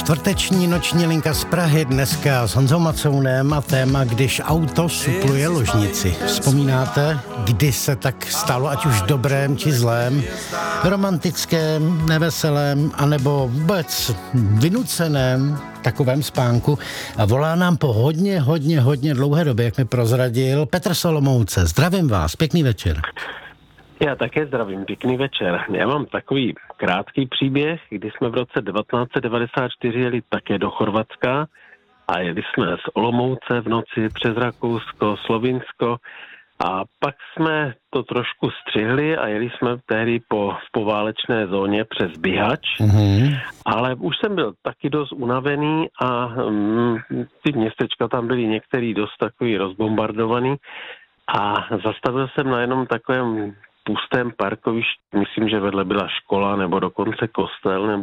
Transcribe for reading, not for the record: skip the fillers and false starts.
Čtvrteční noční linka z Prahy dneska s Honzou Macounem a téma, když auto supluje ložnici. Vzpomínáte, kdy se tak stalo, ať už dobrém či zlém, romantickém, neveselém, anebo vůbec vynuceném takovém spánku? A volá nám po hodně dlouhé době, jak mi prozradil Petr z Olomouce. Zdravím vás, pěkný večer. Já také zdravím, pěkný večer. Já mám takový krátký příběh, kdy jsme v roce 1994 jeli také do Chorvatska a jeli jsme z Olomouce v noci přes Rakousko, Slovinsko a pak jsme to trošku střihli a jeli jsme tehdy v poválečné zóně přes Bihač, ale už jsem byl taky dost unavený a ty městečka tam byly některý dost takový rozbombardovaný a zastavil jsem na jenom takovém pustém parkovišti, myslím, že vedle byla škola nebo dokonce kostel,